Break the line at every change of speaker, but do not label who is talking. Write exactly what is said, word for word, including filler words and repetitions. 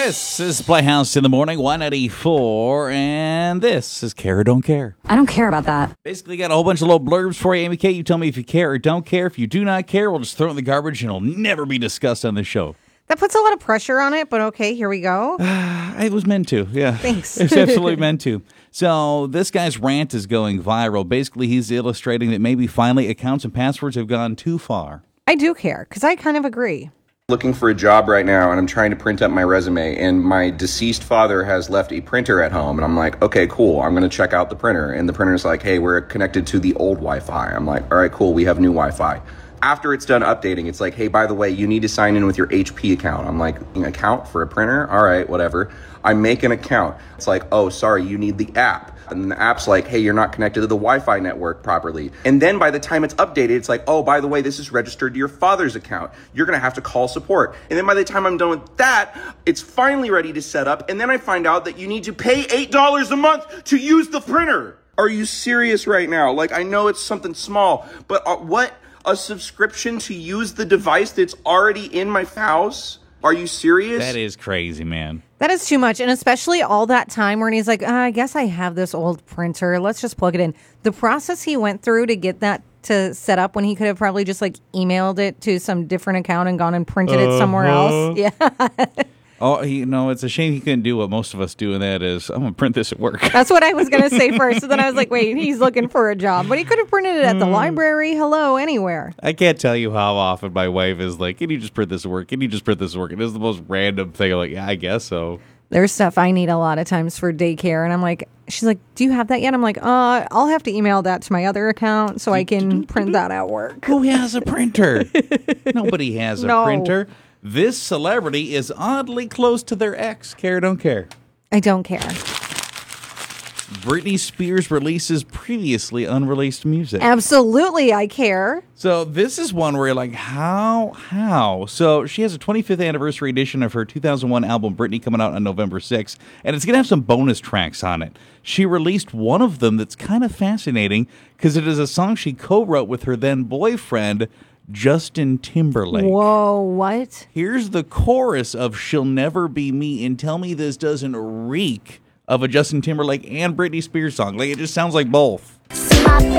This is Playhouse in the Morning, one eighty-four, and this is Care or Don't Care.
I don't care about that.
Basically, got a whole bunch of little blurbs for you, Amy Kate. You tell me if you care or don't care. If you do not care, we'll just throw it in the garbage, and it'll never be discussed on the show.
That puts a lot of pressure on it, but okay, here we go.
It was meant to, yeah.
Thanks.
It's absolutely meant to. So this guy's rant is going viral. Basically, he's illustrating that maybe finally accounts and passwords have gone too far.
I do care, because I kind of agree.
Looking for a job right now, and I'm trying to print up my resume, and my deceased father has left a printer at home, and I'm like, okay, cool, I'm going to check out the printer, and the printer's like, hey, we're connected to the old Wi-Fi. I'm like, all right, cool, we have new Wi-Fi. After it's done updating, it's like, hey, by the way, you need to sign in with your H P account. I'm like, an account for a printer? All right, whatever. I make an account. It's like, oh, sorry, you need the app. And the app's like, hey, you're not connected to the Wi-Fi network properly. And then by the time it's updated, it's like, oh, by the way, this is registered to your father's account. You're going to have to call support. And then by the time I'm done with that, it's finally ready to set up. And then I find out that you need to pay eight dollars a month to use the printer. Are you serious right now? Like, I know it's something small, but uh, what? A subscription to use the device that's already in my house? Are you serious?
That is crazy, man.
That is too much, and especially all that time where he's like, uh, I guess I have this old printer. Let's just plug it in. The process he went through to get that to set up when he could have probably just like emailed it to some different account and gone and printed uh-huh. it somewhere else. Yeah.
Oh, you know, it's a shame he couldn't do what most of us do, and that is, I'm going to print this at work.
That's what I was going to say first. So then I was like, wait, he's looking for a job. But he could have printed it at the library, hello, anywhere.
I can't tell you how often my wife is like, can you just print this at work? Can you just print this at work? It is the most random thing. I'm like, yeah, I guess so.
There's stuff I need a lot of times for daycare, and I'm like, she's like, do you have that yet? I'm like, uh, I'll have to email that to my other account so I can print that at work.
Who has a printer? Nobody has a
no.
printer. This celebrity is oddly close to their ex. Care or don't care?
I don't care.
Britney Spears releases previously unreleased music.
Absolutely, I care.
So this is one where you're like, how? How? So she has a twenty-fifth anniversary edition of her two thousand one album, Britney, coming out on November sixth, and it's going to have some bonus tracks on it. She released one of them that's kind of fascinating because it is a song she co-wrote with her then boyfriend, Justin Timberlake.
Whoa, what?
Here's the chorus of She'll Never Be Me, and tell me this doesn't reek of a Justin Timberlake and Britney Spears song. Like, it just sounds like both.